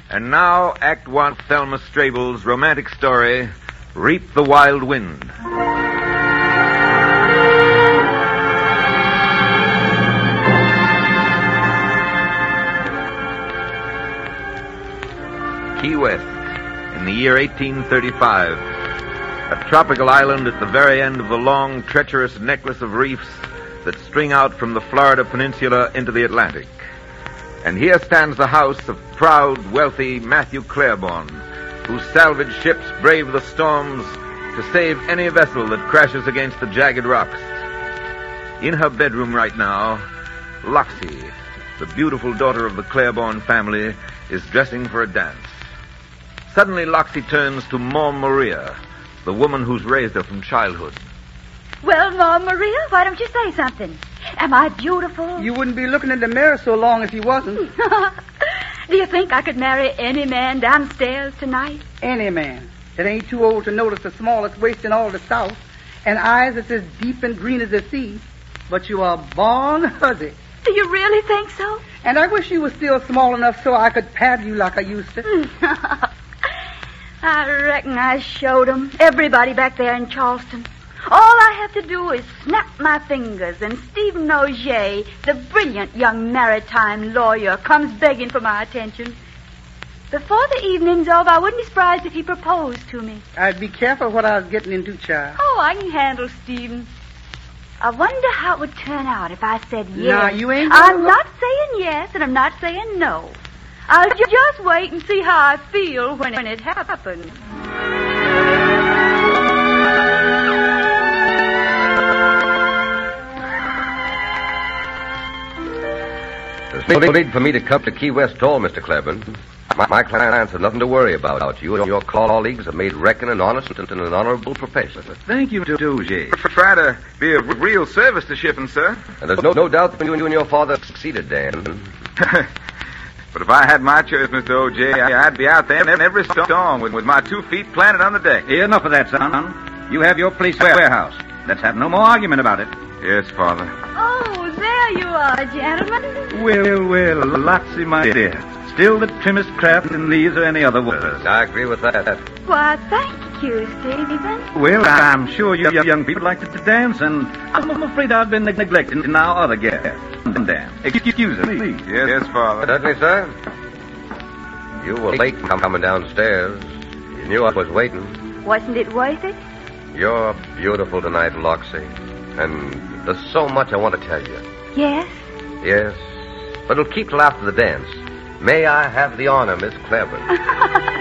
And now, Act 1, Thelma Strable's romantic story, Reap the Wild Wind. Key West, in the year 1835. A tropical island at the very end of the long, treacherous necklace of reefs that string out from the Florida peninsula into the Atlantic. And here stands the house of proud, wealthy Matthew Claiborne, whose salvage ships brave the storms to save any vessel that crashes against the jagged rocks. In her bedroom right now, Loxie, the beautiful daughter of the Claiborne family, is dressing for a dance. Suddenly, Loxie turns to Ma Maria, the woman who's raised her from childhood. Well, Ma Maria, why don't you say something? Am I beautiful? You wouldn't be looking in the mirror so long if you wasn't. Do you think I could marry any man downstairs tonight? Any man that ain't too old to notice the smallest waist in all the South and eyes that's as deep and green as the sea. But you are born huzzy. Do you really think so? And I wish you were still small enough so I could pad you like I used to. I reckon I showed 'em, everybody back there in Charleston. All I have to do is snap my fingers, and Stephen Auger, the brilliant young maritime lawyer, comes begging for my attention. Before the evening's over, I wouldn't be surprised if he proposed to me. I'd be careful what I was getting into, child. Oh, I can handle Stephen. I wonder how it would turn out if I said yes. No, you ain't I'm not saying yes, and I'm not saying no. I'll just wait and see how I feel when it happens. There's no need for me to come to Key West at all, Mr. Claiborne. My clients have nothing to worry about. You and your colleagues have made reckon an honest and an honorable profession. Thank you, Auger. Try to be of real service to shipping, sir. And there's no doubt that you and your father succeeded, Dan. But if I had my choice, Mr. Auger, I'd be out there in every storm with my 2 feet planted on the deck. Enough of that, son. You have your police warehouse. Let's have no more argument about it. Yes, Father. Oh, there you are, gentlemen. Well, Loxie, my dear. Still the trimmest craft in these or any other waters. I agree with that. Why, thank you, Stephen. Well, I'm sure you young people like to dance, and I'm afraid I've been neglecting our other guests. Dan, excuse me. Yes, Father. Certainly, sir. You were late coming downstairs. You knew I was waiting. Wasn't it worth it? You're beautiful tonight, Loxie. And there's so much I want to tell you. Yes? Yes. But it'll keep till after the dance. May I have the honor, Miss Claiborne?